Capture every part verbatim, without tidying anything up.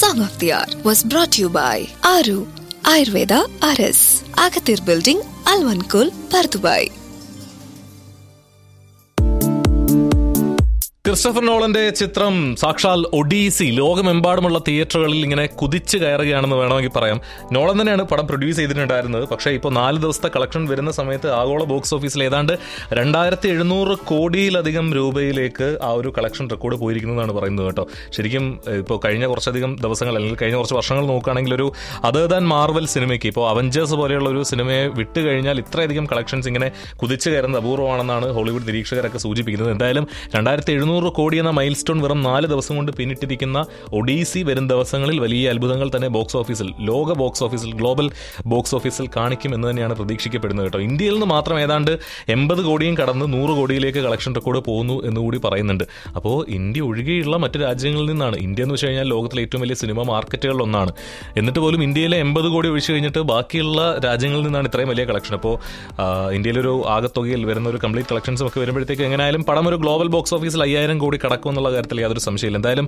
Song of the Hour was brought to you by Aru Ayurveda R S, Agathir Building, Alvankul, Pardubai. Christopher നോളന്റെ ചിത്രം സാക്ഷാൽ ഒഡീസി ലോകമെമ്പാടുമുള്ള തിയേറ്ററുകളിൽ ഇങ്ങനെ കുതിച്ചു കയറുകയാണെന്ന് വേണമെങ്കിൽ പറയാം. നോളൻ തന്നെയാണ് പടം പ്രൊഡ്യൂസ് ചെയ്തിട്ടുണ്ടായിരുന്നത്. പക്ഷേ ഇപ്പോൾ നാല് ദിവസത്തെ കളക്ഷൻ വരുന്ന സമയത്ത് ആഗോള ബോക്സ് ഓഫീസിൽ ഏതാണ്ട് രണ്ടായിരത്തി എഴുന്നൂറ് കോടിയിലധികം രൂപയിലേക്ക് ആ ഒരു കളക്ഷൻ റെക്കോർഡ് പോയിരിക്കുന്നതാണ് പറയുന്നത് കേട്ടോ. ശരിക്കും ഇപ്പോൾ കഴിഞ്ഞ കുറച്ചധികം ദിവസങ്ങൾ അല്ലെങ്കിൽ കഴിഞ്ഞ കുറച്ച് വർഷങ്ങൾ നോക്കുകയാണെങ്കിൽ ഒരു അതർ ദാൻ മാർവൽ സിനിമയ്ക്ക് ഇപ്പോൾ അവഞ്ചേഴ്സ് പോലെയുള്ള ഒരു സിനിമയെ വിട്ട് കഴിഞ്ഞാൽ ഇത്രയധികം കളക്ഷൻസ് ഇങ്ങനെ കുതിച്ചു കയറുന്നത് അപൂർവമാണെന്നാണ് ഹോളിവുഡ് നിരീക്ഷകരൊക്കെ സൂചിപ്പിക്കുന്നത്. എന്തായാലും രണ്ടായിരത്തി എഴുന്നൂറ് കോടി എന്ന മൈൽ സ്റ്റോൺ വെറും നാല് ദിവസം കൊണ്ട് പിന്നിട്ടിരിക്കുന്ന ഒഡീസി വരും ദിവസങ്ങളിൽ വലിയ അത്ഭുതങ്ങൾ തന്നെ ബോക്സ് ഓഫീസിൽ, ലോക ബോക്സ് ഓഫീസിൽ, ഗ്ലോബൽ ബോക്സ് ഓഫീസിൽ കാണിക്കും എന്ന് തന്നെയാണ് പ്രതീക്ഷിക്കപ്പെടുന്നത് കേട്ടോ. ഇന്ത്യയിൽ നിന്ന് മാത്രം ഏതാണ്ട് എൺപത് കോടിയും കടന്ന് നൂറ് കോടിയിലേക്ക് കളക്ഷൻ റെക്കോർഡ് പോകുന്നു എന്നുകൂടി പറയുന്നുണ്ട്. അപ്പോൾ ഇന്ത്യ ഒഴികെയുള്ള മറ്റ് രാജ്യങ്ങളിൽ നിന്നാണ്, ഇന്ത്യ എന്ന് വെച്ച് കഴിഞ്ഞാൽ ലോകത്തിലെ ഏറ്റവും വലിയ സിനിമ മാർക്കറ്റുകളിലൊന്നാണ്, എന്നിട്ട് പോലും ഇന്ത്യയിലെ എൺപത് കോടി ഒഴിച്ചു കഴിഞ്ഞിട്ട് ബാക്കിയുള്ള രാജ്യങ്ങളിൽ നിന്നാണ് ഇത്രയും വലിയ കളക്ഷൻ. അപ്പോൾ ഇന്ത്യയിലൊരു ആകത്തുകയിൽ വരുന്ന ഒരു കംപ്ലീറ്റ് കളക്ഷൻസും ഒക്കെ വരുമ്പോഴത്തേക്ക് എങ്ങനെയായാലും പടം ഒരു ഗ്ലോബൽ ബോക്സ് ഓഫീസിൽ അയ്യായിരം കൂടി കടക്കും എന്നുള്ള കാര്യത്തിൽ യാതൊരു സംശയമില്ല. എന്തായാലും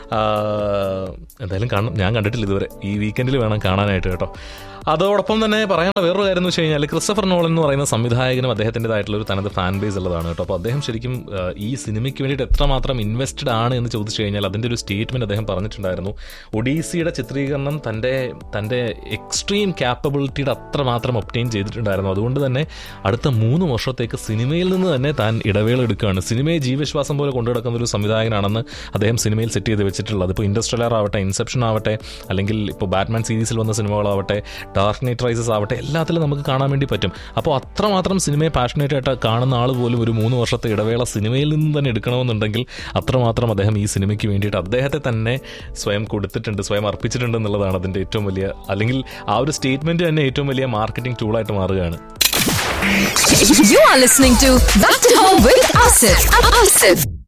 എന്തായാലും കാണും, ഞാൻ കണ്ടിട്ടില്ല ഇതുവരെ, ഈ വീക്കെൻഡിൽ വേണം കാണാനായിട്ട് കേട്ടോ. അതോടൊപ്പം തന്നെ പറയാനുള്ള വേറൊരു കാര്യം എന്ന് വെച്ച് കഴിഞ്ഞാൽ ക്രിസ്റ്റഫർ നോളൻ എന്ന് പറയുന്ന സംവിധായകനും അദ്ദേഹത്തിൻ്റെതായിട്ടുള്ള ഒരു തനത് ഫാൻ ബേസ് ഉള്ളതാണ് കേട്ടോ. അപ്പോൾ അദ്ദേഹം ശരിക്കും ഈ സിനിമയ്ക്ക് വേണ്ടിയിട്ട് എത്രമാത്രം ഇൻവെസ്റ്റഡ് ആണ് എന്ന് ചോദിച്ചു കഴിഞ്ഞാൽ അതിൻ്റെ ഒരു സ്റ്റേറ്റ്മെൻറ്റ് അദ്ദേഹം പറഞ്ഞിട്ടുണ്ടായിരുന്നു. ഒഡീസിയുടെ ചിത്രീകരണം തൻ്റെ തൻ്റെ എക്സ്ട്രീം ക്യാപ്പബിലിറ്റിയുടെ അത്രമാത്രം ഒബ്റ്റെയിൻ ചെയ്തിട്ടുണ്ടായിരുന്നു. അതുകൊണ്ട് തന്നെ അടുത്ത മൂന്ന് വർഷത്തേക്ക് സിനിമയിൽ നിന്ന് തന്നെ താൻ ഇടവേള എടുക്കുകയാണ്. സിനിമയെ ജീവശ്വാസം പോലെ കൊണ്ടുനടക്കുന്ന ഒരു സംവിധായകനാണെന്ന് അദ്ദേഹം സിനിമയിൽ സെറ്റ് ചെയ്ത് വെച്ചിട്ടുള്ളത്. ഇപ്പോൾ ഇൻഡസ്ട്രിയലർ ആവട്ടെ, ഇൻസെപ്ഷൻ ആവട്ടെ, അല്ലെങ്കിൽ ഇപ്പോൾ ബാറ്റ്മാൻ സീരീസിൽ വന്ന സിനിമകളാവട്ടെ, ഡാർക്ക് നൈറ്റ് റൈസസ് ആവട്ടെ, എല്ലാത്തിലും നമുക്ക് കാണാൻ വേണ്ടി പറ്റും. അപ്പോൾ അത്രമാത്രം സിനിമയെ പാഷനേറ്റ് ആയിട്ട് കാണുന്ന ആൾ പോലും ഒരു മൂന്ന് വർഷത്തെ ഇടവേള സിനിമയിൽ നിന്ന് തന്നെ എടുക്കണമെന്നുണ്ടെങ്കിൽ അത്രമാത്രം അദ്ദേഹം ഈ സിനിമയ്ക്ക് വേണ്ടിയിട്ട് അദ്ദേഹത്തെ തന്നെ സ്വയം കൊടുത്തിട്ടുണ്ട്, സ്വയം അർപ്പിച്ചിട്ടുണ്ട് എന്നുള്ളതാണ് അതിൻ്റെ ഏറ്റവും വലിയ, അല്ലെങ്കിൽ ആ ഒരു സ്റ്റേറ്റ്മെന്റ് തന്നെ ഏറ്റവും വലിയ മാർക്കറ്റിംഗ് ടൂളായിട്ട് മാറുകയാണ്. You are listening to Back to Home with Asif. Asif.